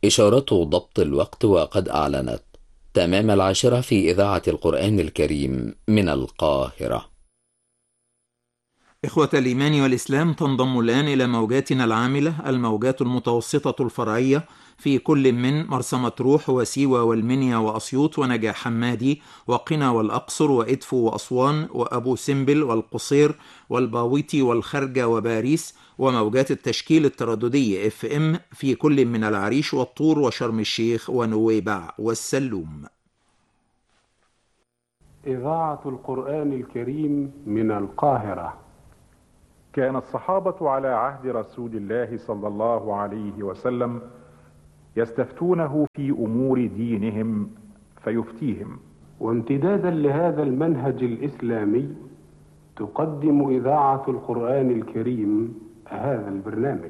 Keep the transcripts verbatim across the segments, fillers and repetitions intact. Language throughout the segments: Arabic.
إشارة ضبط الوقت، وقد أعلنت تمام العاشرة في إذاعة القرآن الكريم من القاهرة. إخوة الإيمان والإسلام، تنضم الآن إلى موجاتنا العاملة الموجات المتوسطة الفرعية في كل من مرسى مطروح وسيوة والمنيا وأسيوط ونجع حمادي وقنا والأقصر وإدفو وأسوان وأبو سمبل والقصير والباويتي والخرجة وباريس، وموجات التشكيل الترددي اف ام في كل من العريش والطور وشرم الشيخ ونويبع والسلوم. إذاعة القرآن الكريم من القاهرة. كان الصحابة على عهد رسول الله صلى الله عليه وسلم يستفتونه في أمور دينهم فيفتيهم. وامتدادا لهذا المنهج الإسلامي تقدم إذاعة القرآن الكريم هذا البرنامج.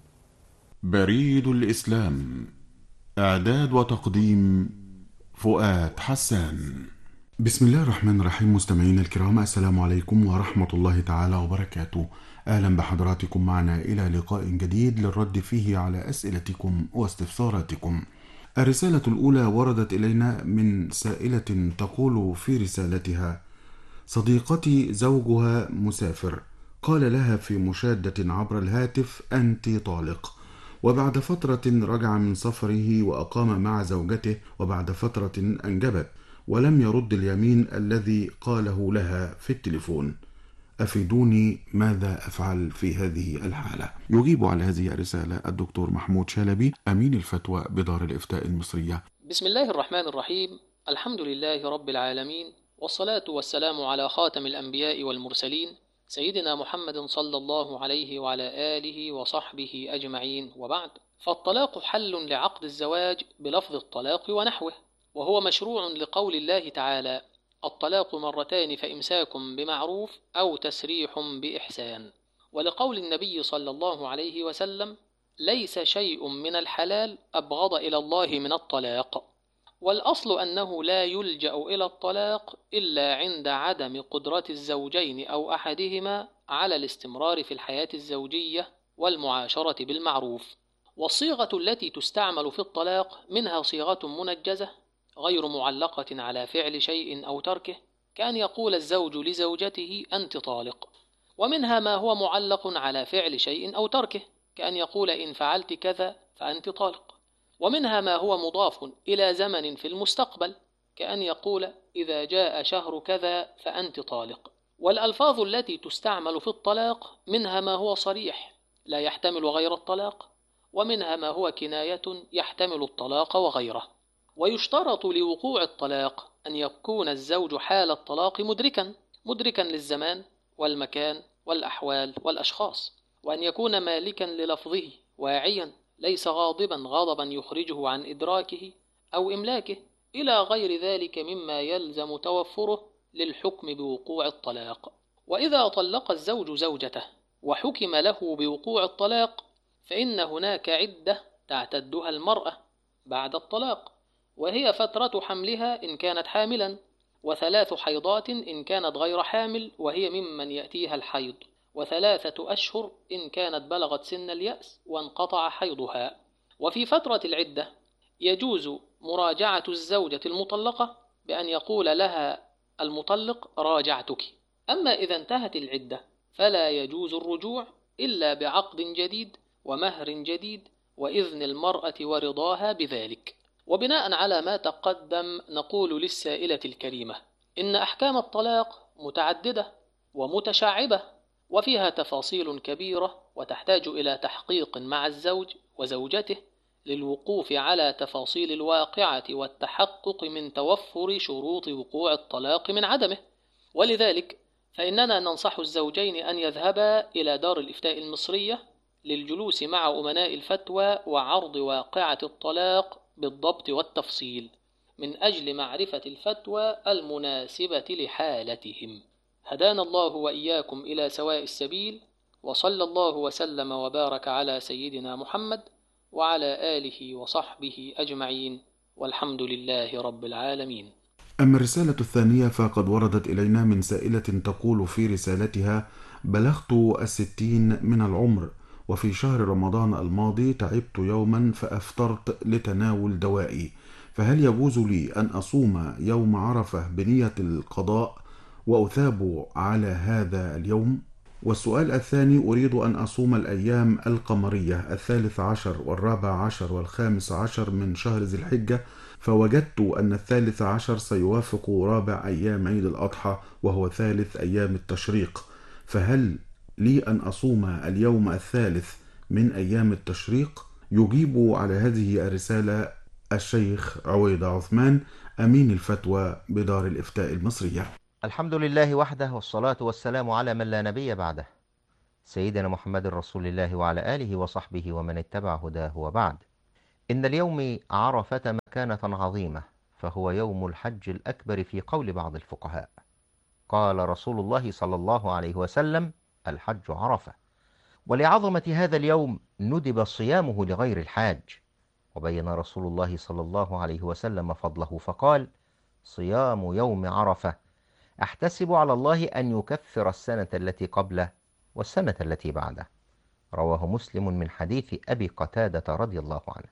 بريد الإسلام، إعداد وتقديم فؤاد حسان. بسم الله الرحمن الرحيم. مستمعين الكرام، السلام عليكم ورحمة الله تعالى وبركاته. أهلا بحضراتكم معنا إلى لقاء جديد للرد فيه على أسئلتكم واستفساراتكم. الرسالة الأولى وردت إلينا من سائلة تقول في رسالتها: صديقتي زوجها مسافر، قال لها في مشادة عبر الهاتف: أنت طالق. وبعد فترة رجع من سفره وأقام مع زوجته، وبعد فترة أنجبت، ولم يرد اليمين الذي قاله لها في التليفون. أفيدوني، ماذا أفعل في هذه الحالة؟ يجيب على هذه الرسالة الدكتور محمود شلبي، أمين الفتوى بدار الإفتاء المصرية. بسم الله الرحمن الرحيم. الحمد لله رب العالمين، والصلاة والسلام على خاتم الأنبياء والمرسلين سيدنا محمد صلى الله عليه وعلى آله وصحبه أجمعين، وبعد. فالطلاق حل لعقد الزواج بلفظ الطلاق ونحوه، وهو مشروع لقول الله تعالى: الطلاق مرتان فإمساكم بمعروف أو تسريح بإحسان، ولقول النبي صلى الله عليه وسلم: ليس شيء من الحلال أبغض إلى الله من الطلاق. والأصل أنه لا يلجأ إلى الطلاق إلا عند عدم قدرة الزوجين أو أحدهما على الاستمرار في الحياة الزوجية والمعاشرة بالمعروف. والصيغة التي تستعمل في الطلاق منها صيغة منجزة غير معلقة على فعل شيء أو تركه، كأن يقول الزوج لزوجته: أنت طالق. ومنها ما هو معلق على فعل شيء أو تركه، كأن يقول: إن فعلت كذا فأنت طالق. ومنها ما هو مضاف إلى زمن في المستقبل، كأن يقول: إذا جاء شهر كذا فأنت طالق. والألفاظ التي تستعمل في الطلاق منها ما هو صريح لا يحتمل غير الطلاق، ومنها ما هو كناية يحتمل الطلاق وغيره. ويشترط لوقوع الطلاق أن يكون الزوج حال الطلاق مدركا مدركا للزمان والمكان والأحوال والأشخاص، وأن يكون مالكا للفظه واعيا، ليس غاضبا غضبا يخرجه عن إدراكه أو إملاكه، إلى غير ذلك مما يلزم توفره للحكم بوقوع الطلاق. وإذا طلق الزوج زوجته وحكم له بوقوع الطلاق، فإن هناك عدة تعتدها المرأة بعد الطلاق، وهي فترة حملها إن كانت حاملا، وثلاث حيضات إن كانت غير حامل وهي ممن يأتيها الحيض، وثلاثة أشهر إن كانت بلغت سن اليأس وانقطع حيضها. وفي فترة العدة يجوز مراجعة الزوجة المطلقة بأن يقول لها المطلق: راجعتك. أما إذا انتهت العدة فلا يجوز الرجوع إلا بعقد جديد ومهر جديد وإذن المرأة ورضاها بذلك. وبناء على ما تقدم نقول للسائلة الكريمة: إن أحكام الطلاق متعددة ومتشعبة، وفيها تفاصيل كبيرة، وتحتاج إلى تحقيق مع الزوج وزوجته للوقوف على تفاصيل الواقعة والتحقق من توفر شروط وقوع الطلاق من عدمه. ولذلك فإننا ننصح الزوجين أن يذهبا إلى دار الإفتاء المصرية للجلوس مع أمناء الفتوى وعرض واقعة الطلاق بالضبط والتفصيل، من أجل معرفة الفتوى المناسبة لحالتهم. هدانا الله وإياكم إلى سواء السبيل، وصلى الله وسلم وبارك على سيدنا محمد وعلى آله وصحبه أجمعين، والحمد لله رب العالمين. أما الرسالة الثانية فقد وردت إلينا من سائلة تقول في رسالتها: بلغت الستين من العمر، وفي شهر رمضان الماضي تعبت يوما فأفطرت لتناول دوائي، فهل يجوز لي أن أصوم يوم عرفة بنية القضاء وأثاب على هذا اليوم؟ والسؤال الثاني، أريد أن أصوم الأيام القمرية الثالث عشر والرابع عشر والخامس عشر من شهر ذي الحجة، فوجدت أن الثالث عشر سيوافق رابع أيام عيد الأضحى وهو ثالث أيام التشريق، فهل لي أن أصوم اليوم الثالث من أيام التشريق؟ يجيب على هذه الرسالة الشيخ عويضة عثمان، أمين الفتوى بدار الإفتاء المصرية. الحمد لله وحده، والصلاة والسلام على من لا نبي بعده، سيدنا محمد رسول الله وعلى آله وصحبه ومن اتبع هداه، وبعد. إن اليوم عرفة مكانة عظيمة، فهو يوم الحج الأكبر في قول بعض الفقهاء. قال رسول الله صلى الله عليه وسلم: الحج عرفة. ولعظمة هذا اليوم ندب صيامه لغير الحاج، وبين رسول الله صلى الله عليه وسلم فضله فقال: صيام يوم عرفة أحتسب على الله أن يكفر السنة التي قبله والسنة التي بعده. رواه مسلم من حديث أبي قتادة رضي الله عنه.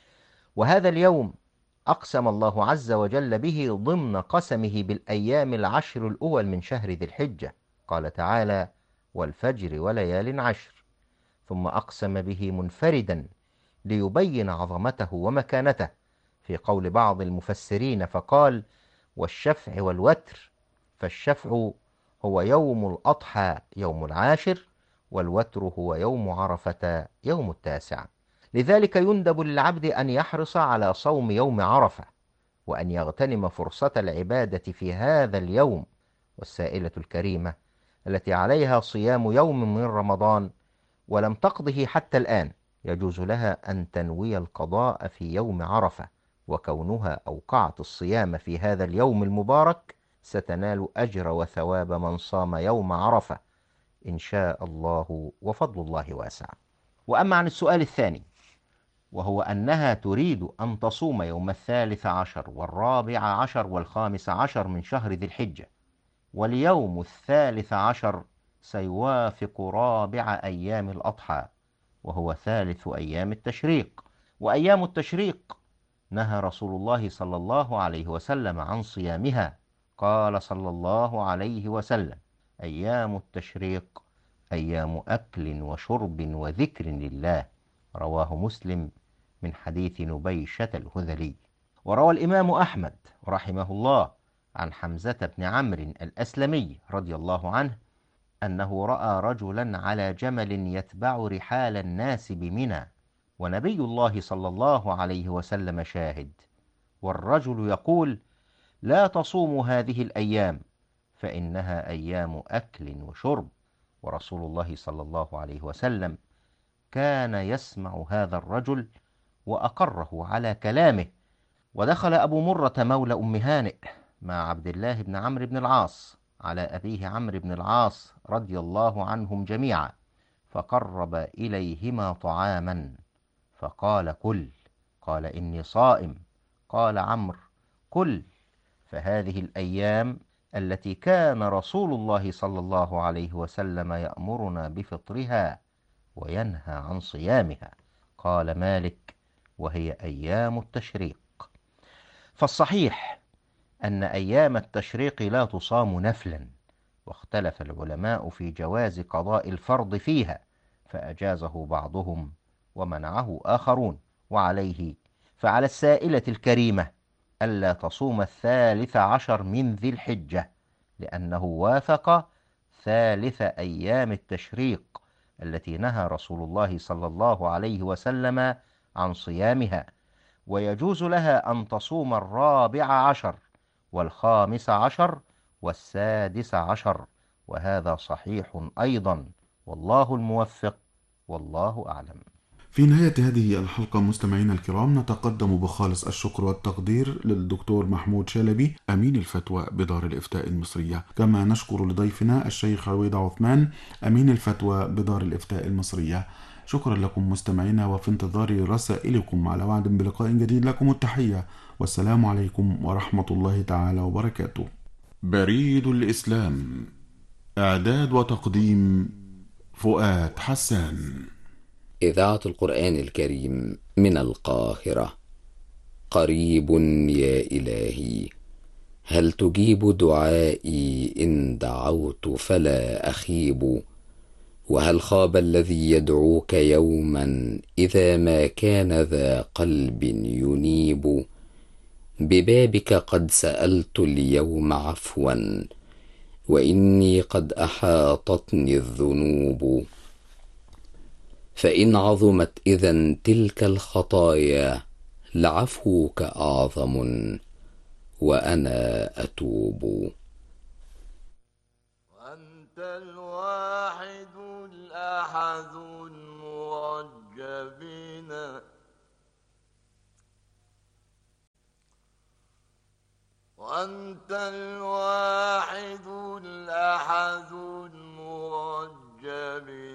وهذا اليوم أقسم الله عز وجل به ضمن قسمه بالأيام العشر الأول من شهر ذي الحجة، قال تعالى: والفجر وليال عشر. ثم أقسم به منفردا ليبين عظمته ومكانته في قول بعض المفسرين فقال: والشفع والوتر، فالشفع هو يوم الأضحى يوم العاشر، والوتر هو يوم عرفة يوم التاسع. لذلك يندب للعبد أن يحرص على صوم يوم عرفة، وأن يغتنم فرصة العبادة في هذا اليوم. والسائلة الكريمة التي عليها صيام يوم من رمضان ولم تقضه حتى الآن، يجوز لها أن تنوي القضاء في يوم عرفة، وكونها أوقعت الصيام في هذا اليوم المبارك ستنال أجر وثواب من صام يوم عرفة إن شاء الله، وفضل الله واسع. وأما عن السؤال الثاني، وهو أنها تريد أن تصوم يوم الثالث عشر والرابع عشر والخامس عشر من شهر ذي الحجة، واليوم الثالث عشر سيوافق رابع أيام الأضحى وهو ثالث أيام التشريق. وأيام التشريق نهى رسول الله صلى الله عليه وسلم عن صيامها، قال صلى الله عليه وسلم: أيام التشريق أيام أكل وشرب وذكر لله. رواه مسلم من حديث نبيشة الهذلي. وروى الإمام أحمد رحمه الله عن حمزة بن عمرو الأسلمي رضي الله عنه أنه رأى رجلا على جمل يتبع رحال الناس بمنى، ونبي الله صلى الله عليه وسلم شاهد، والرجل يقول: لا تصوموا هذه الأيام فإنها أيام أكل وشرب. ورسول الله صلى الله عليه وسلم كان يسمع هذا الرجل وأقره على كلامه. ودخل أبو مرة مولى أم هانئ مع عبد الله بن عمرو بن العاص على أبيه عمرو بن العاص رضي الله عنهم جميعا، فقرب إليهما طعاما فقال: كل. قال: إني صائم. قال عمرو: كل. فهذه الأيام التي كان رسول الله صلى الله عليه وسلم يأمرنا بفطرها وينهى عن صيامها. قال مالك: وهي أيام التشريق. فالصحيح أن أيام التشريق لا تصام نفلا، واختلف العلماء في جواز قضاء الفرض فيها، فأجازه بعضهم ومنعه آخرون. وعليه فعلى السائلة الكريمة ألا تصوم الثالث عشر من ذي الحجة، لأنه وافق ثالث أيام التشريق التي نهى رسول الله صلى الله عليه وسلم عن صيامها، ويجوز لها أن تصوم الرابع عشر والخامس عشر والسادس عشر، وهذا صحيح أيضا، والله الموفق، والله أعلم. في نهاية هذه الحلقة مستمعينا الكرام نتقدم بخالص الشكر والتقدير للدكتور محمود شلبي أمين الفتوى بدار الإفتاء المصرية، كما نشكر لضيفنا الشيخ عويضة عثمان أمين الفتوى بدار الإفتاء المصرية. شكرا لكم مستمعينا، وفي انتظار رسائلكم على وعد بلقاء جديد. لكم التحية والسلام عليكم ورحمة الله تعالى وبركاته. بريد الإسلام، إعداد وتقديم فؤاد حسان. إذاعة القرآن الكريم من القاهرة. قريب يا إلهي، هل تجيب دعائي إن دعوت فلا أخيب؟ وهل خاب الذي يدعوك يوما إذا ما كان ذا قلب ينيب؟ ببابك قد سألت اليوم عفوا، وإني قد أحاطتني الذنوب. فإن عظمت إذن تلك الخطايا لعفوك أعظم، وأنا أتوب. وأنت الواحد الأحد المرجبين، وأنت الواحد الأحد المرجبين